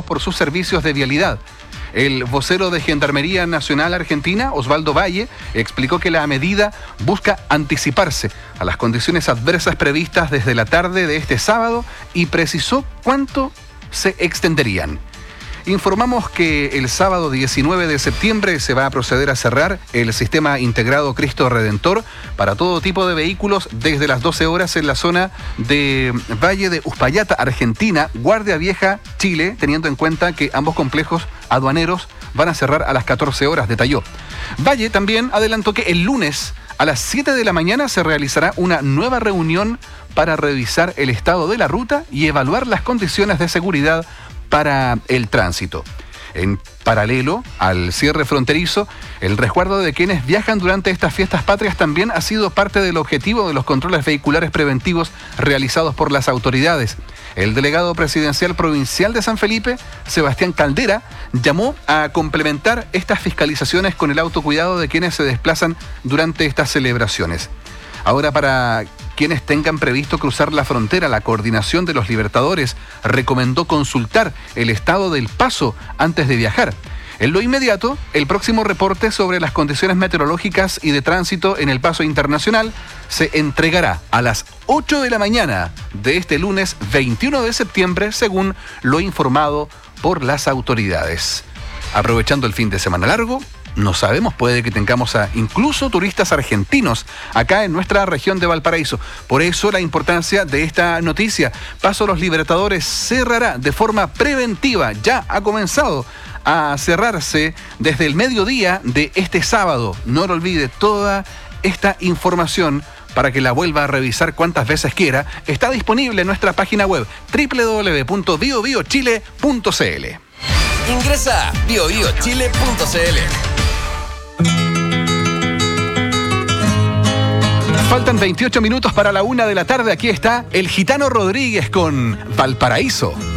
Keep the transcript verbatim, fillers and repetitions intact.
por sus servicios de vialidad. El vocero de Gendarmería Nacional Argentina, Osvaldo Valle, explicó que la medida busca anticiparse a las condiciones adversas previstas desde la tarde de este sábado y precisó cuánto se extenderían. Informamos que el sábado diecinueve de septiembre se va a proceder a cerrar el sistema integrado Cristo Redentor para todo tipo de vehículos desde las doce horas en la zona de Valle de Uspallata, Argentina, Guardia Vieja, Chile, teniendo en cuenta que ambos complejos aduaneros van a cerrar a las catorce horas, detalló. Valle también adelantó que el lunes a las siete de la mañana se realizará una nueva reunión para revisar el estado de la ruta y evaluar las condiciones de seguridad para el tránsito. En paralelo al cierre fronterizo, el resguardo de quienes viajan durante estas fiestas patrias también ha sido parte del objetivo de los controles vehiculares preventivos realizados por las autoridades. El delegado presidencial provincial de San Felipe, Sebastián Caldera, llamó a complementar estas fiscalizaciones con el autocuidado de quienes se desplazan durante estas celebraciones. Ahora, para quienes tengan previsto cruzar la frontera, la Coordinación de los Libertadores recomendó consultar el estado del paso antes de viajar. En lo inmediato, el próximo reporte sobre las condiciones meteorológicas y de tránsito en el paso internacional se entregará a las ocho de la mañana de este lunes veintiuno de septiembre, según lo informado por las autoridades. Aprovechando el fin de semana largo, no sabemos, puede que tengamos a incluso turistas argentinos acá en nuestra región de Valparaíso. Por eso la importancia de esta noticia. Paso Los Libertadores cerrará de forma preventiva. Ya ha comenzado a cerrarse desde el mediodía de este sábado. No lo olvide, toda esta información, para que la vuelva a revisar cuantas veces quiera, está disponible en nuestra página web doble u doble u doble u punto bio bio chile punto c l. Ingresa a bio bio chile punto c l. Faltan veintiocho minutos para la una de la tarde. Aquí está el Gitano Rodríguez con Valparaíso.